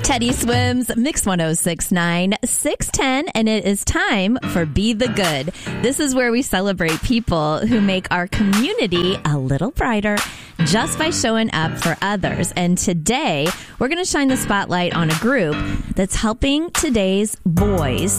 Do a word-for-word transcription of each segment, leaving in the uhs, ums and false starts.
Teddy Swims, Mix one oh six point nine, six ten, and it is time for Be the Good. This is where we celebrate people who make our community a little brighter just by showing up for others. And today, we're going to shine the spotlight on a group that's helping today's boys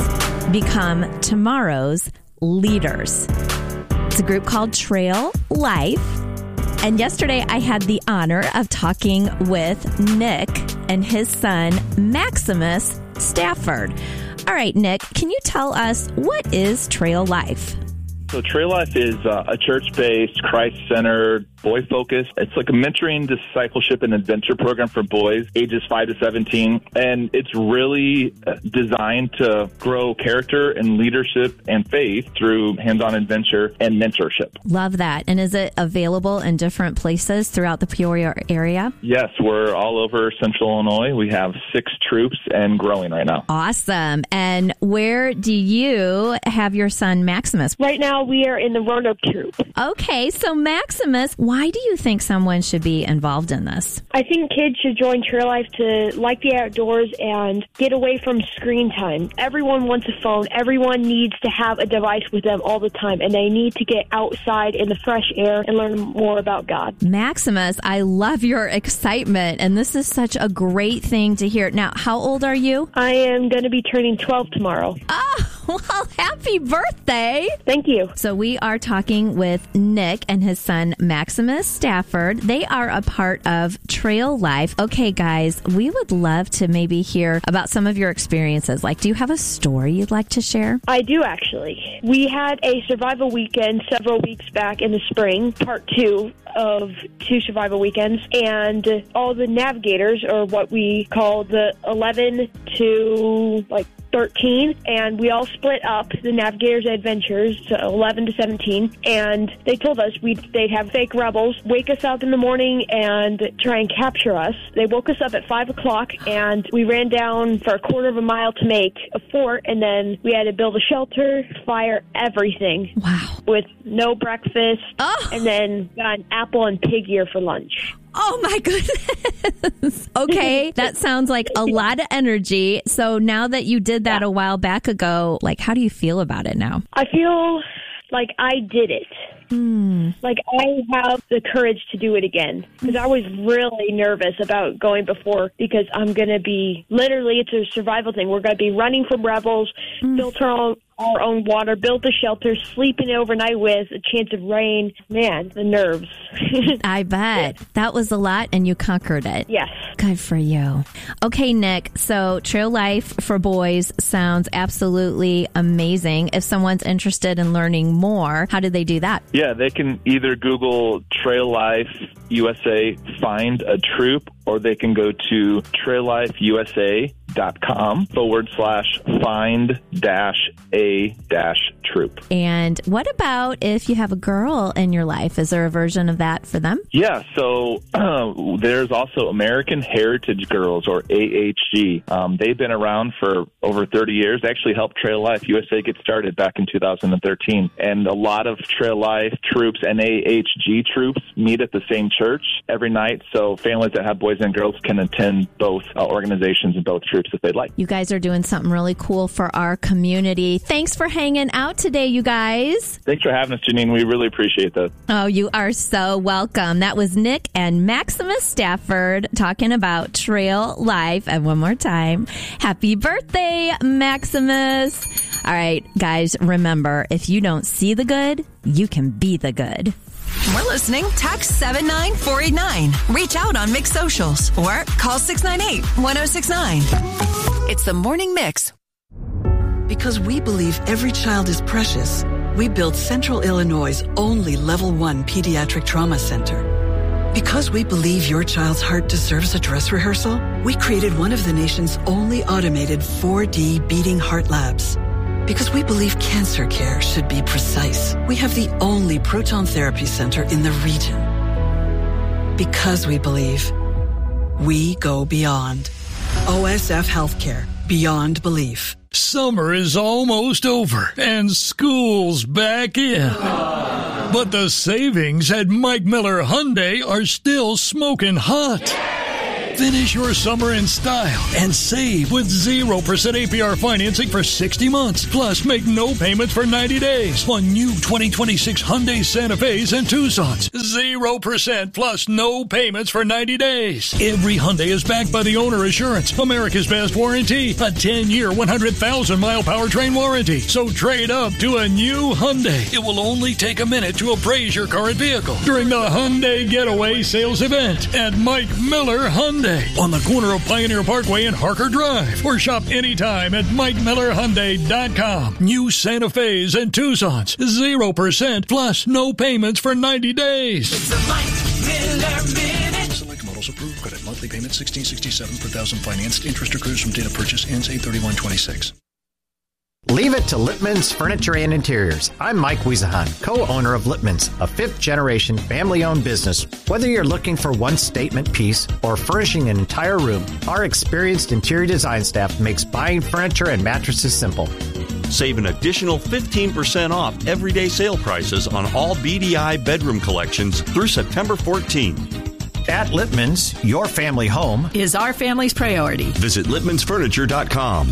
become tomorrow's leaders. It's a group called Trail Life. And yesterday, I had the honor of talking with Nick and his son, Maximus Stafford. All right, Nick, can you tell us what is Trail Life? So Trail Life is uh, a church-based, Christ-centered, boy-focused. It's like a mentoring, discipleship, and adventure program for boys ages five to seventeen. And it's really designed to grow character and leadership and faith through hands-on adventure and mentorship. Love that. And is it available in different places throughout the Peoria area? Yes, we're all over Central Illinois. We have six troops and growing right now. Awesome. And where do you have your son, Maximus? Right now, we are in the Roanoke troop. Okay, so Maximus, why do you think someone should be involved in this? I think kids should join Trail Life to like the outdoors and get away from screen time. Everyone wants a phone. Everyone needs to have a device with them all the time, and they need to get outside in the fresh air and learn more about God. Maximus, I love your excitement, and this is such a great thing to hear. Now, how old are you? I am going to be turning twelve tomorrow. Oh, well, happy birthday. Thank you. So we are talking with Nick and his son, Maximus Stafford. They are a part of Trail Life. Okay, guys, we would love to maybe hear about some of your experiences. Like, do you have a story you'd like to share? I do, actually. We had a survival weekend several weeks back in the spring, part two of two survival weekends, and all the navigators, or what we call the eleven to like thirteen, and we all split up the navigators' adventures to eleven to seventeen, and they told us we'd, they'd have fake rebels wake us up in the morning and try and capture us. They woke us up at five o'clock, and we ran down for a quarter of a mile to make a fort, and then we had to build a shelter, fire, everything. Wow. With no breakfast, oh. and then got an apple and pig ear for lunch. Oh, my goodness. Okay, that sounds like a lot of energy. So now that you did that yeah. a while back ago, like, how do you feel about it now? I feel like I did it. Mm. Like, I have the courage to do it again, because I was really nervous about going before, because I'm going to be, literally, it's a survival thing. We're going to be running from rebels, mm. filter our, our own water, build a shelter, sleeping overnight with a chance of rain. Man, the nerves. I bet. That was a lot, and you conquered it. Yes. Good for you. Okay, Nick, so Trail Life for Boys sounds absolutely amazing. If someone's interested in learning more, how do they do that? Yeah, they can either Google Trail Life U S A Find a Troop, or they can go to traillifeusa.com forward slash find dash a dash troop. And what about if you have a girl in your life? Is there a version of that for them? Yeah, so uh, there's also American Heritage Girls, or A H G. Um, they've been around for over thirty years. They actually helped Trail Life U S A get started back in two thousand thirteen. And a lot of Trail Life troops and A H G troops meet at the same church every night, so families that have boys and girls can attend both uh, organizations and both troops if they'd like. You guys are doing something really cool for our community. Thanks for hanging out today, you guys. Thanks for having us, Janine. We really appreciate that. Oh, you are so welcome. That was Nick and Maximus Stafford talking about Trail Life. And one more time, happy birthday, Maximus. All right, guys, remember, if you don't see the good, you can be the good. We're listening. Text seven nine four eight nine. Reach out on Mix Socials or call six nine eight, one oh six nine. It's the Morning Mix. Because we believe every child is precious, we built Central Illinois' only Level one Pediatric Trauma Center. Because we believe your child's heart deserves a dress rehearsal, we created one of the nation's only automated four D beating heart labs. Because we believe cancer care should be precise, we have the only proton therapy center in the region. Because we believe, we go beyond. O S F Healthcare. Beyond belief. Summer is almost over and school's back in. But the savings at Mike Miller Hyundai are still smoking hot. Finish your summer in style and save with zero percent A P R financing for sixty months. Plus, make no payments for ninety days on new twenty twenty-six Hyundai Santa Fe's and Tucson's. zero percent plus no payments for ninety days. Every Hyundai is backed by the Owner Assurance, America's best warranty, a ten-year, one hundred thousand mile powertrain warranty. So trade up to a new Hyundai. It will only take a minute to appraise your current vehicle during the Hyundai Getaway Sales Event at Mike Miller Hyundai on the corner of Pioneer Parkway and Harker Drive, or shop anytime at mike miller hyundai dot com. New Santa Fe's and Tucson's, zero percent plus no payments for ninety days. It's a Mike Miller Minute. Select models approved. Credit monthly payment sixteen sixty-seven per thousand financed. Interest accrues from date of purchase. Ends eight thirty-one twenty-six. Leave it to Lippman's Furniture and Interiors. I'm Mike Wiesahan, co-owner of Lippman's, a fifth-generation family-owned business. Whether you're looking for one statement piece or furnishing an entire room, our experienced interior design staff makes buying furniture and mattresses simple. Save an additional fifteen percent off everyday sale prices on all B D I bedroom collections through September fourteenth. At Lippman's, your family home is our family's priority. Visit lippmans furniture dot com.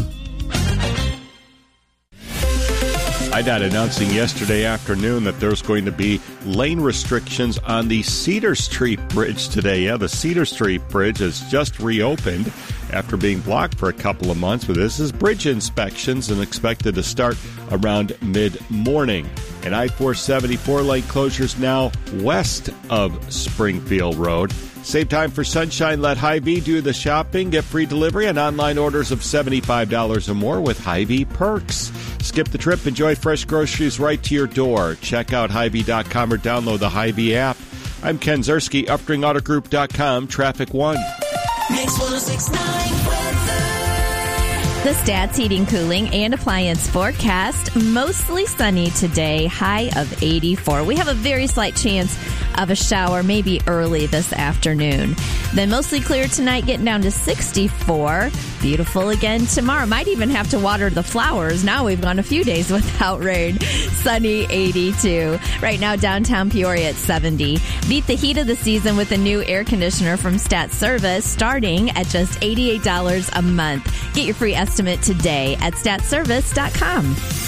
I D O T announcing yesterday afternoon that there's going to be lane restrictions on the Cedar Street Bridge today. Yeah, the Cedar Street Bridge has just reopened after being blocked for a couple of months. But this is bridge inspections and expected to start around mid-morning. And I four seventy-four lane closures now west of Springfield Road. Save time for sunshine. Let Hy-Vee do the shopping. Get free delivery on online orders of seventy-five dollars or more with Hy-Vee perks. Skip the trip. Enjoy fresh groceries right to your door. Check out Hy Vee dot com or download the Hy-Vee app. I'm Ken Zerski, Upstring Auto Group dot com, Traffic One. Mix one oh six point nine weather. The Stats Heating, Cooling, and Appliance forecast. Mostly sunny today, high of eighty-four. We have a very slight chance of a shower, maybe early this afternoon. Then mostly clear tonight, getting down to sixty-four. Beautiful again tomorrow. Might even have to water the flowers. Now we've gone a few days without rain. Sunny, eighty-two. Right now, downtown Peoria at seventy. Beat the heat of the season with a new air conditioner from Stat Service, starting at just eighty-eight dollars a month. Get your free estimate today at stat service dot com.